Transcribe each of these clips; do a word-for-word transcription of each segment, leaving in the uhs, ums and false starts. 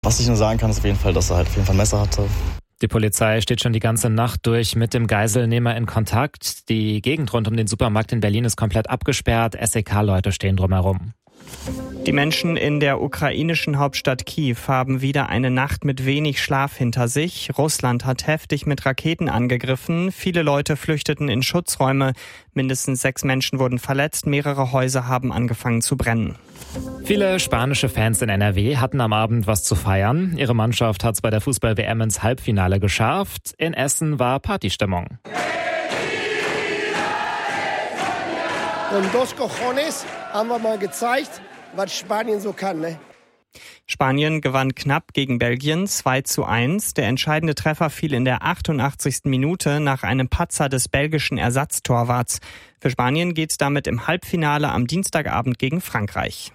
Was ich nur sagen kann, ist auf jeden Fall, dass er halt auf jeden Fall Messer hatte. Die Polizei steht schon die ganze Nacht durch mit dem Geiselnehmer in Kontakt. Die Gegend rund um den Supermarkt in Berlin ist komplett abgesperrt. S E K-Leute stehen drumherum. Die Menschen in der ukrainischen Hauptstadt Kiew haben wieder eine Nacht mit wenig Schlaf hinter sich. Russland hat heftig mit Raketen angegriffen. Viele Leute flüchteten in Schutzräume. Mindestens sechs Menschen wurden verletzt. Mehrere Häuser haben angefangen zu brennen. Viele spanische Fans in N R W hatten am Abend was zu feiern. Ihre Mannschaft hat es bei der Fußball-W M ins Halbfinale geschafft. In Essen war Partystimmung. Und dos cojones haben wir mal gezeigt, was Spanien so kann, ne? Spanien gewann knapp gegen Belgien zwei zu eins. Der entscheidende Treffer fiel in der achtundachtzigsten Minute nach einem Patzer des belgischen Ersatztorwarts. Für Spanien geht's damit im Halbfinale am Dienstagabend gegen Frankreich.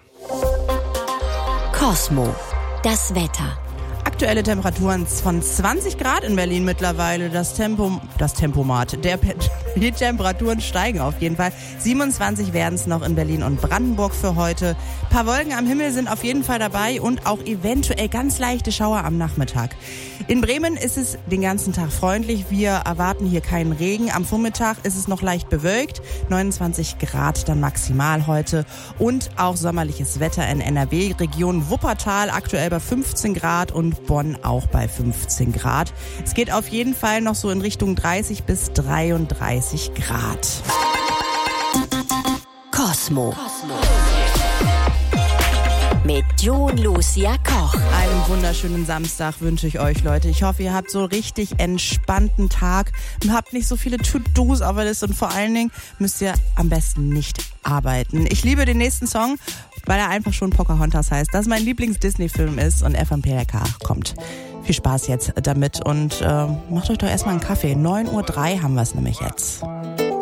Cosmo, das Wetter. Aktuelle Temperaturen von zwanzig Grad in Berlin mittlerweile. Das Tempo, das Tempomat, der, die Temperaturen steigen auf jeden Fall. siebenundzwanzig werden es noch in Berlin und Brandenburg für heute. Ein paar Wolken am Himmel sind auf jeden Fall dabei und auch eventuell ganz leichte Schauer am Nachmittag. In Bremen ist es den ganzen Tag freundlich. Wir erwarten hier keinen Regen. Am Vormittag ist es noch leicht bewölkt. neunundzwanzig Grad dann maximal heute. Und auch sommerliches Wetter in N R W. Region Wuppertal aktuell bei fünfzehn Grad und Bonn auch bei fünfzehn Grad. Es geht auf jeden Fall noch so in Richtung dreißig bis dreiunddreißig Grad. Cosmo. Mit John Lucia Koch. Einen wunderschönen Samstag wünsche ich euch, Leute. Ich hoffe, ihr habt so richtig entspannten Tag und habt nicht so viele To-Dos auf der Liste und vor allen Dingen müsst ihr am besten nicht arbeiten. Ich liebe den nächsten Song, weil er einfach schon Pocahontas heißt, dass mein Lieblings-Disney-Film ist und er von P R K kommt. Viel Spaß jetzt damit und äh, macht euch doch erstmal einen Kaffee. neun Uhr drei haben wir es nämlich jetzt.